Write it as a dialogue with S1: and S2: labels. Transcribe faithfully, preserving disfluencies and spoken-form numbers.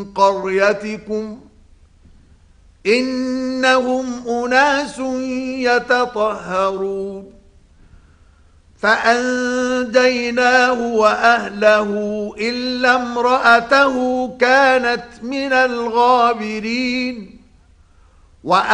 S1: قريتكم إنهم أناس يتطهرون فأنجيناه وأهله إلا امرأته كانت من الغابرين.